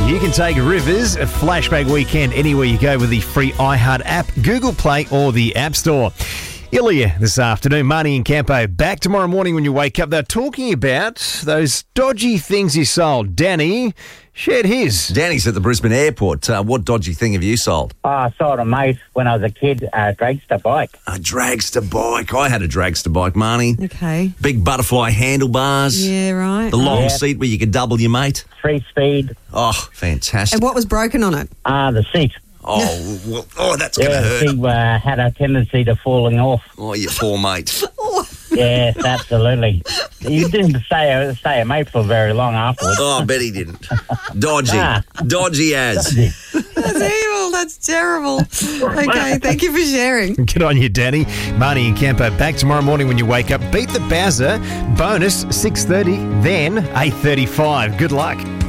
You can take Rivers a flashback weekend anywhere you go with the free iHeart app, Google Play or the App Store. Ilya this afternoon, Marnie and Campo back tomorrow morning when you wake up. They're talking about those dodgy things you sold. Danny shared his. Danny's at the Brisbane airport. What dodgy thing have you sold? I sold a mate when I was a kid, a dragster bike. A dragster bike. I had a dragster bike, Marnie. Okay. Big butterfly handlebars. Yeah, right. The long Yeah. seat where you could double your mate. 3-speed. Oh, fantastic. And what was broken on it? The seat. Oh, well, that's going to Yeah, the hurt. seat had a tendency to falling off. Oh, you poor mate. Yes, absolutely. You didn't stay a mate for very long afterwards. Oh, I bet he didn't. Dodgy. Ah. Dodgy as. That's evil. That's terrible. Okay, thank you for sharing. Good on you, Danny. Marnie and Campo back tomorrow morning when you wake up. Beat the Bowser. Bonus 6:30, then 8:35. Good luck.